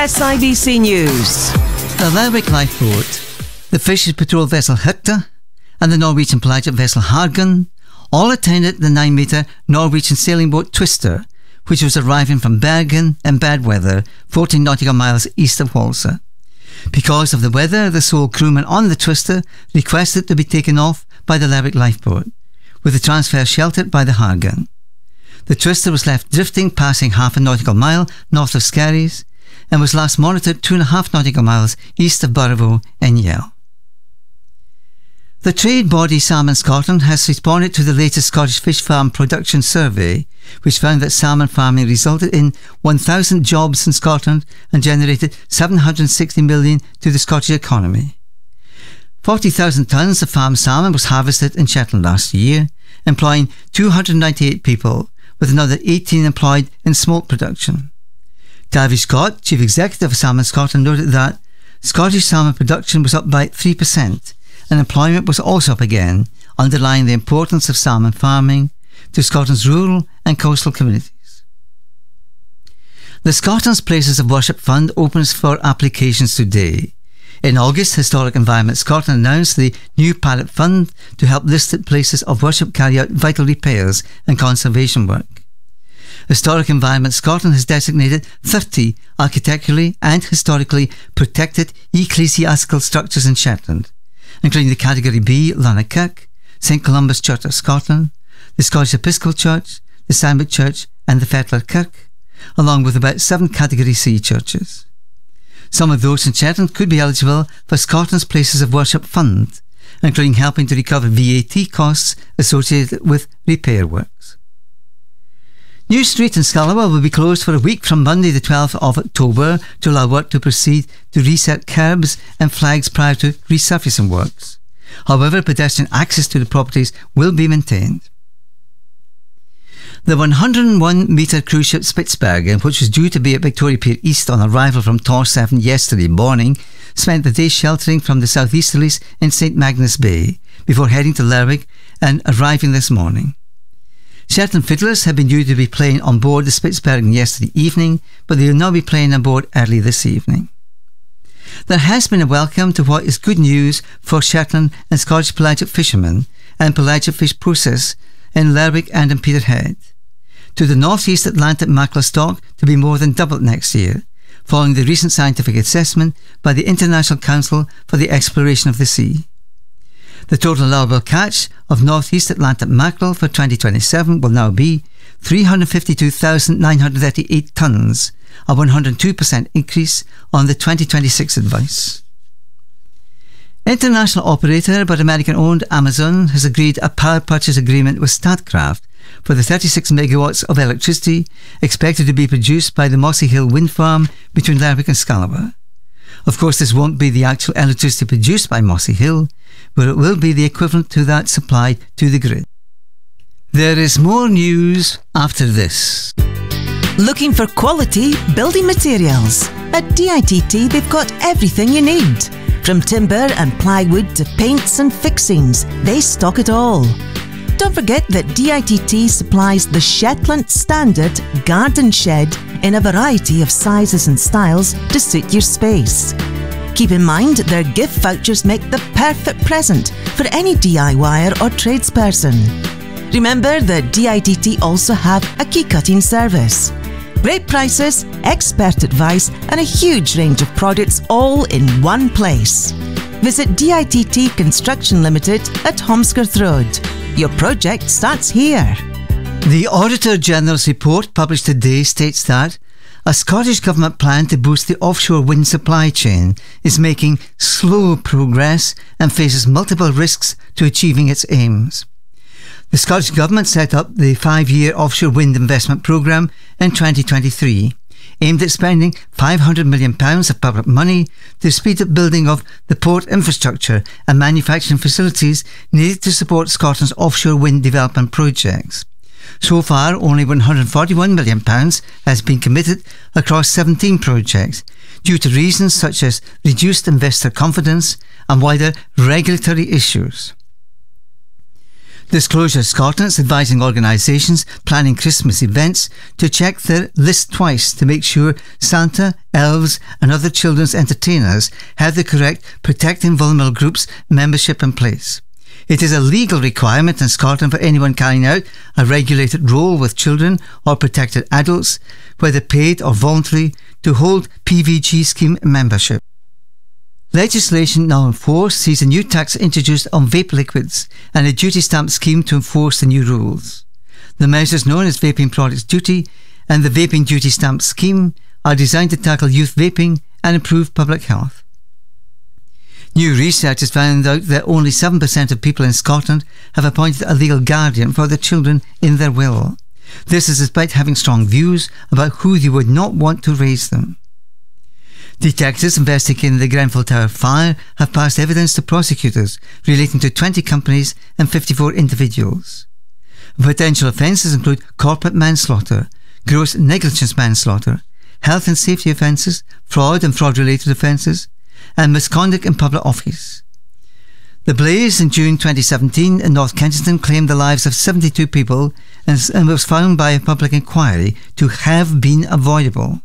SIBC News. The Lerwick lifeboat, the Fishes patrol vessel Hector, and the Norwegian pelagic vessel Hargun all attended the 9-metre Norwegian sailing boat Twister, which was arriving from Bergen in bad weather, 14 nautical miles east of Walsall. Because of the weather, the sole crewman on the Twister requested to be taken off by the Lerwick lifeboat, with the transfer sheltered by the Hargun. The Twister was left drifting, passing half a nautical mile north of Skerries, and was last monitored 2.5 nautical miles east of Burrivo in Yell. The trade body Salmon Scotland has responded to the latest Scottish Fish Farm Production Survey, which found that salmon farming resulted in 1,000 jobs in Scotland and generated 760 million to the Scottish economy. 40,000 tonnes of farm salmon was harvested in Shetland last year, employing 298 people, with another 18 employed in smoke production. Davy Scott, Chief Executive of Salmon Scotland, noted that Scottish salmon production was up by 3%, and employment was also up again, underlying the importance of salmon farming to Scotland's rural and coastal communities. The Scotland's Places of Worship Fund opens for applications today. In August, Historic Environment Scotland announced the new pilot fund to help listed places of worship carry out vital repairs and conservation work. Historic Environment Scotland has designated 30 architecturally and historically protected ecclesiastical structures in Shetland, including the Category B Lanarkirk, St Columba's Church of Scotland, the Scottish Episcopal Church, the Sandwich Church and the Fetlar Kirk, along with about 7 Category C churches. Some of those in Shetland could be eligible for Scotland's Places of Worship Fund, including helping to recover VAT costs associated with repair works. New Street in Scalaba will be closed for a week from Monday the 12th of October to allow work to proceed to reset curbs and flags prior to resurfacing works. However, pedestrian access to the properties will be maintained. The 101-metre cruise ship Spitsbergen, which was due to be at Victoria Pier East on arrival from Tor7 yesterday morning, spent the day sheltering from the southeasterlies in St Magnus Bay before heading to Lerwick and arriving this morning. Shetland Fiddlers had been due to be playing on board the Spitsbergen yesterday evening, but they will now be playing on board early this evening. There has been a welcome to what is good news for Shetland and Scottish pelagic fishermen and pelagic fish process in Lerwick and in Peterhead, to the northeast Atlantic mackerel stock to be more than doubled next year, following the recent scientific assessment by the International Council for the Exploration of the Sea. The total allowable catch of northeast Atlantic mackerel for 2027 will now be 352,938 tonnes, a 102% increase on the 2026 advice. International operator but American-owned Amazon has agreed a power purchase agreement with Statkraft for the 36 megawatts of electricity expected to be produced by the Mossy Hill wind farm between Lerwick and Scalaba. Of course, this won't be the actual electricity produced by Mossy Hill, but it will be the equivalent to that supplied to the grid. There is more news after this. Looking for quality building materials? At DITT, they've got everything you need. From timber and plywood to paints and fixings, they stock it all. Don't forget that DITT supplies the Shetland Standard Garden Shed in a variety of sizes and styles to suit your space. Keep in mind their gift vouchers make the perfect present for any DIYer or tradesperson. Remember that DITT also have a key cutting service. Great prices, expert advice and a huge range of products all in one place. Visit DITT Construction Limited at Holmskirth Road. Your project starts here. The Auditor General's report published today states that a Scottish Government plan to boost the offshore wind supply chain is making slow progress and faces multiple risks to achieving its aims. The Scottish Government set up the 5-year offshore wind investment programme in 2023, aimed at spending £500 million of public money to speed up building of the port infrastructure and manufacturing facilities needed to support Scotland's offshore wind development projects. So far, only £141 million has been committed across 17 projects, due to reasons such as reduced investor confidence and wider regulatory issues. Disclosure Scotland is advising organisations planning Christmas events to check their list twice to make sure Santa, elves and other children's entertainers have the correct Protecting Vulnerable Groups membership in place. It is a legal requirement in Scotland for anyone carrying out a regulated role with children or protected adults, whether paid or voluntary, to hold PVG scheme membership. Legislation now in force sees a new tax introduced on vape liquids and a duty stamp scheme to enforce the new rules. The measures known as Vaping Products Duty and the Vaping Duty Stamp scheme are designed to tackle youth vaping and improve public health. New research has found out that only 7% of people in Scotland have appointed a legal guardian for their children in their will. This is despite having strong views about who they would not want to raise them. Detectives investigating the Grenfell Tower fire have passed evidence to prosecutors relating to 20 companies and 54 individuals. Potential offences include corporate manslaughter, gross negligence manslaughter, health and safety offences, fraud and fraud-related offences, and misconduct in public office. The blaze in June 2017 in North Kensington claimed the lives of 72 people and was found by a public inquiry to have been avoidable.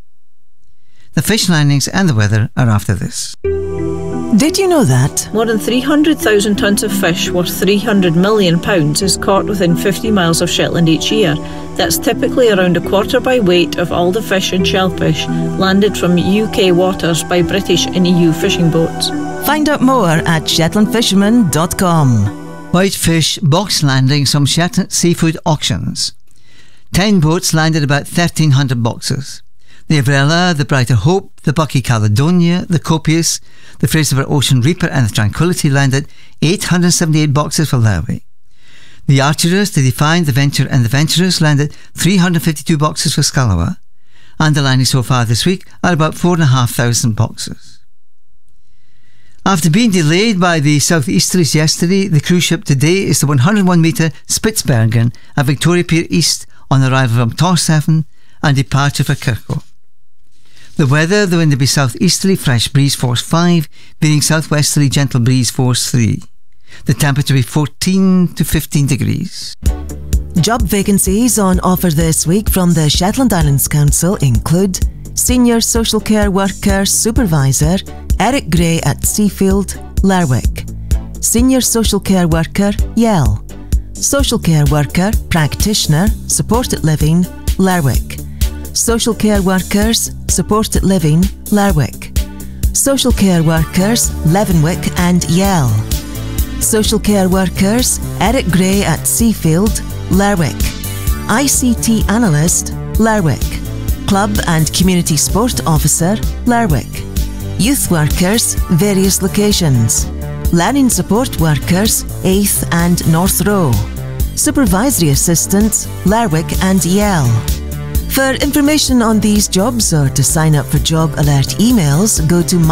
The fish landings and the weather are after this. Did you know that more than 300,000 tonnes of fish worth £300 million is caught within 50 miles of Shetland each year? That's typically around a quarter by weight of all the fish and shellfish landed from UK waters by British and EU fishing boats. Find out more at shetlandfisherman.com. Whitefish box landings from Shetland seafood auctions. 10 boats landed about 1,300 boxes. The Avrella, the Brighter Hope, the Bucky Caledonia, the Copious, the Fraserburgh Ocean Reaper and the Tranquility landed 878 boxes for Lerwick. The Archeress, the Defiant, the Venture and the Venturous landed 352 boxes for Scalawa, and the landings so far this week are about 4,500 boxes. After being delayed by the southeasterlies yesterday, the cruise ship today is the 101-metre Spitsbergen at Victoria Pier East on arrival from Tórshavn and departure for Kirkwall. The weather, the wind will be southeasterly, fresh breeze force 5, bearing southwesterly, gentle breeze force 3. The temperature will be 14 to 15 degrees. Job vacancies on offer this week from the Shetland Islands Council include Senior Social Care Worker Supervisor Eric Gray at Seafield, Lerwick. Senior Social Care Worker Yell. Social Care Worker Practitioner Supported Living, Lerwick. Social Care Workers Supported Living, Lerwick. Social Care Workers Leavenwick and Yell. Social Care Workers Eric Gray at Seafield, Lerwick. ICT Analyst, Lerwick. Club and Community Sport Officer, Lerwick. Youth Workers, various locations. Learning Support Workers, 8th and North Row. Supervisory Assistants, Lerwick and Yell. For information on these jobs or to sign up for job alert emails, go to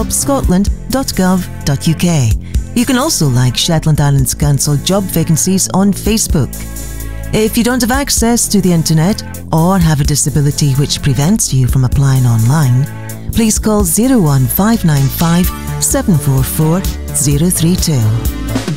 myjobscotland.gov.uk. You can also like Shetland Islands Council job vacancies on Facebook. If you don't have access to the internet or have a disability which prevents you from applying online, please call 01595 744 032.